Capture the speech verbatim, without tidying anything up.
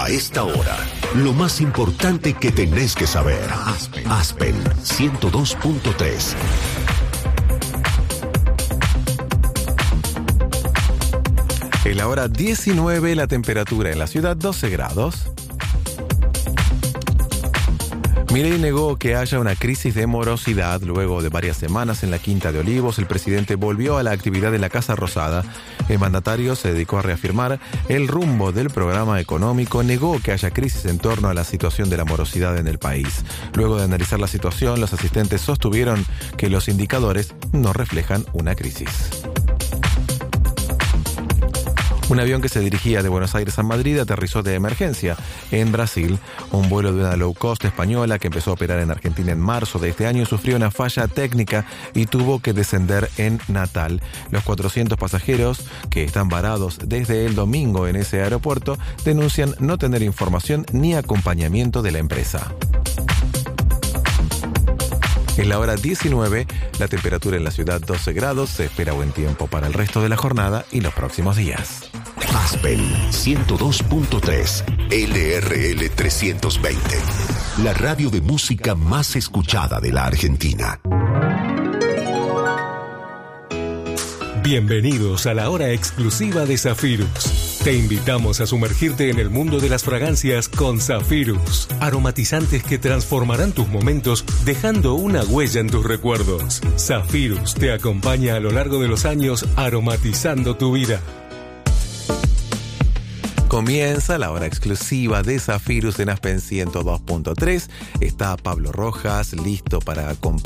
A esta hora, lo más importante que tenés que saber. Aspen, Aspen ciento dos punto tres. En la hora diecinueve, la temperatura en la ciudad doce grados. Milei negó que haya una crisis de morosidad. Luego de varias semanas en la Quinta de Olivos, el presidente volvió a la actividad en la Casa Rosada. El mandatario se dedicó a reafirmar el rumbo del programa económico, negó que haya crisis en torno a la situación de la morosidad en el país. Luego de analizar la situación, los asistentes sostuvieron que los indicadores no reflejan una crisis. Un avión que se dirigía de Buenos Aires a Madrid aterrizó de emergencia en Brasil. Un vuelo de una low cost española que empezó a operar en Argentina en marzo de este año sufrió una falla técnica y tuvo que descender en Natal. Los cuatrocientos pasajeros que están varados desde el domingo en ese aeropuerto denuncian no tener información ni acompañamiento de la empresa. En la hora diecinueve, la temperatura en la ciudad doce grados, se espera buen tiempo para el resto de la jornada y los próximos días. Aspen ciento dos punto tres, L R L trescientos veinte, la radio de música más escuchada de la Argentina. Bienvenidos a la hora exclusiva de Zafirus. Te invitamos a sumergirte en el mundo de las fragancias con Zafirus. Aromatizantes que transformarán tus momentos dejando una huella en tus recuerdos. Zafirus te acompaña a lo largo de los años aromatizando tu vida. Comienza la hora exclusiva de Zafirus en Aspen ciento dos punto tres. Está Pablo Rojas listo para acompañar.